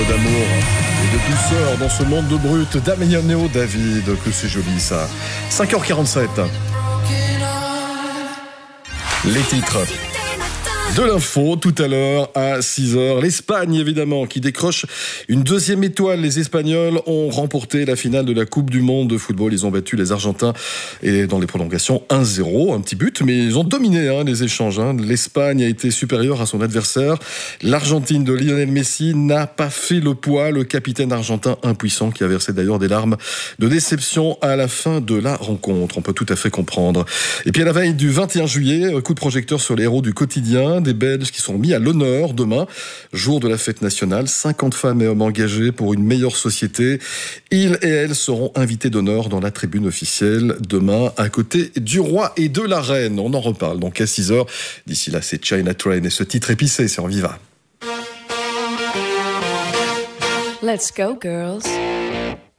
peu d'amour et de douceur dans ce monde de brut. Damien Néo David, que c'est joli ça. 5h47. Les titres de l'info tout à l'heure à 6h. L'Espagne évidemment qui décroche une deuxième étoile. Les Espagnols ont remporté la finale de la Coupe du Monde de football. Ils ont battu les Argentins et dans les prolongations 1-0. Un petit but, mais ils ont dominé les échanges. L'Espagne a été supérieure à son adversaire. L'Argentine de Lionel Messi n'a pas fait le poids. Le capitaine argentin impuissant qui a versé d'ailleurs des larmes de déception à la fin de la rencontre. On peut tout à fait comprendre. Et puis à la veille du 21 juillet, coup de projecteur sur les héros du quotidien. Des Belges qui sont mis à l'honneur demain, jour de la fête nationale. 50 femmes et hommes engagés pour une meilleure société. Ils et elles seront invités d'honneur dans la tribune officielle demain, à côté du roi et de la reine. On en reparle donc à 6h. D'ici là, c'est China Train et ce titre épicé sur Viva. Let's go, girls.